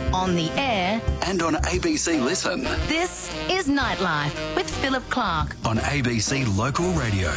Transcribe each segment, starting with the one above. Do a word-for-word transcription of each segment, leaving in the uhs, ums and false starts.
on the air, and on A B C Listen. this is Nightlife with Philip Clark. On A B C Local Radio.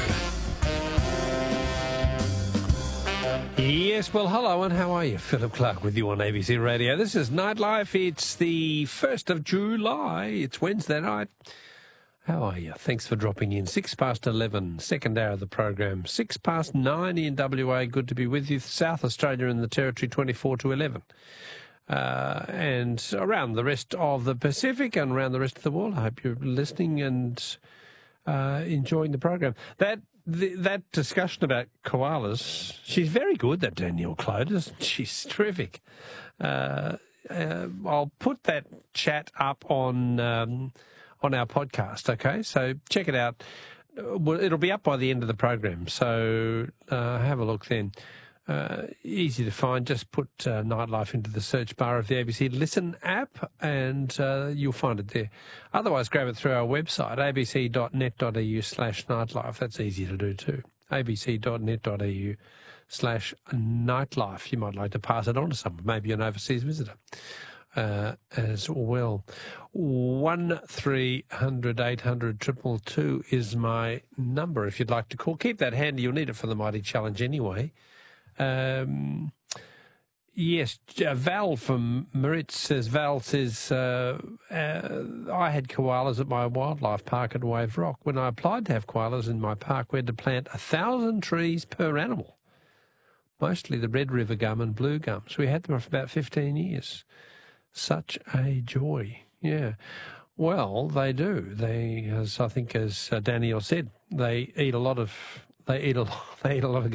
Yes, well, hello and how are you? Philip Clark with you on A B C Radio. This is Nightlife. It's the first of July. It's Wednesday night. How are you? Thanks for dropping in. Six past eleven, second hour of the program. Six past nine in W A. Good to be with you. South Australia and the Territory, twenty-four to eleven. Uh, and around the rest of the Pacific and around the rest of the world. I hope you're listening and uh, enjoying the program. That the, that discussion about koalas, she's very good, that Danielle Cloders. She's terrific. Uh, uh, I'll put that chat up on um, on our podcast, okay? So check it out. Well, it'll be up by the end of the program, so uh, have a look then. Uh, easy to find. Just put uh, Nightlife into the search bar of the A B C Listen app and uh, you'll find it there. Otherwise, grab it through our website, abc.net.au slash nightlife. That's easy to do too. abc.net.au slash nightlife. You might like to pass it on to someone, maybe an overseas visitor uh, as well. one three hundred eight hundred two two two is my number if you'd like to call. Keep that handy. You'll need it for the Mighty Challenge anyway. Um, yes, uh, Val from Maritz says, Val says, uh, uh, I had koalas at my wildlife park at Wave Rock. When I applied to have koalas in my park, we had to plant a thousand trees per animal, mostly the Red River gum and blue gums. We had them for about fifteen years. Such a joy, yeah. Well, they do. They, as I think, as uh, Danielle said, they eat a lot of, they eat a, they eat a lot of